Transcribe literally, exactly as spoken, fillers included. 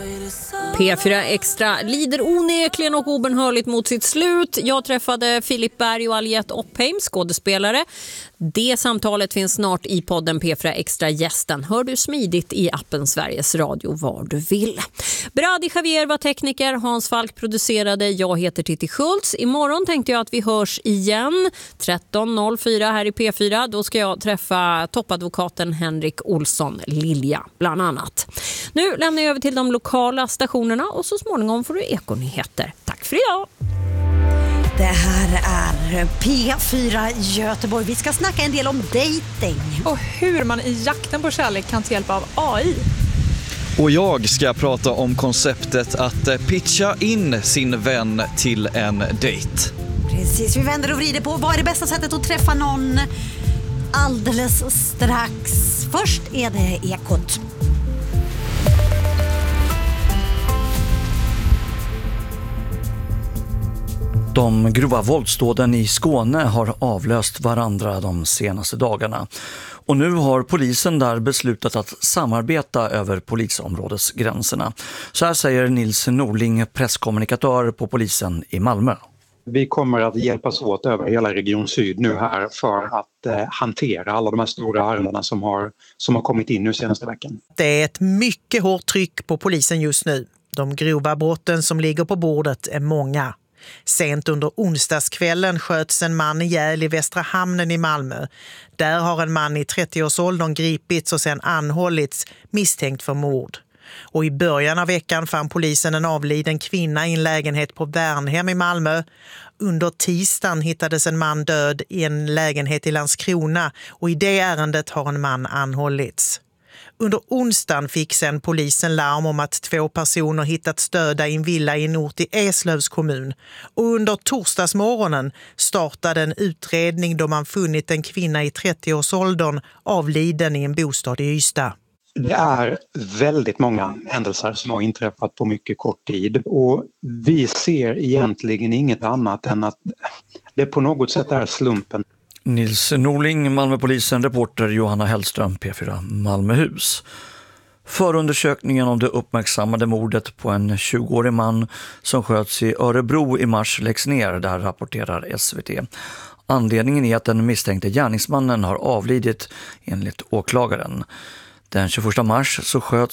P fyra Extra lider onekligen och obenhörligt mot sitt slut. Jag träffade Filip Berg och Aliette Oppheim, skådespelare. Det samtalet finns snart i podden P fyra Extra gästen. Hör du smidigt i appen Sveriges Radio var du vill. Brady Javier var tekniker, Hans Falk producerade, jag heter Titti Schultz. Imorgon tänkte jag att vi hörs igen tretton noll fyra här i P fyra. Då ska jag träffa toppadvokaten Henrik Olsson Lilja bland annat. Nu lämnar jag över till de lokala stationerna och så småningom får du ekonyheter. Tack för idag! Det här är P fyra Göteborg. Vi ska snacka en del om dating. Och hur man i jakten på kärlek kan ta hjälp av A I. Och jag ska prata om konceptet att pitcha in sin vän till en dejt. Precis, vi vänder och vrider på vad är det bästa sättet att träffa någon alldeles strax. Först är det Ekot. De grova våldsdåden i Skåne har avlöst varandra de senaste dagarna. Och nu har polisen där beslutat att samarbeta över polisområdesgränserna. Så här säger Nils Norling, presskommunikatör på polisen i Malmö. Vi kommer att hjälpas åt över hela Region Syd nu här för att eh, hantera alla de här stora ärendena som har, som har kommit in nu senaste veckan. Det är ett mycket hårt tryck på polisen just nu. De grova brotten som ligger på bordet är många. Sent under onsdagskvällen sköts en man ihjäl i Västra hamnen i Malmö. Där har en man i trettioårsåldern gripits och sen anhållits misstänkt för mord. Och i början av veckan fann polisen en avliden kvinna i en lägenhet på Värnhem i Malmö. Under tisdagen hittades en man död i en lägenhet i Landskrona och i det ärendet har en man anhållits. Under onsdagen fick sen polisen larm om att två personer hittats döda i en villa i en ort i Eslövs kommun. Och under torsdagsmorgonen startade en utredning då man funnit en kvinna i trettioårsåldern avliden i en bostad i Ystad. Det är väldigt många händelser som har inträffat på mycket kort tid och vi ser egentligen inget annat än att det på något sätt är slumpen. Nils Norling, Malmöpolisen, reporter Johanna Hellström, P fyra Malmöhus. Förundersökningen om det uppmärksammade mordet på en tjugoårig man som sköts i Örebro i mars läggs ner, där rapporterar S V T. Anledningen är att den misstänkte gärningsmannen har avlidit enligt åklagaren. Den tjugoförsta mars så sköts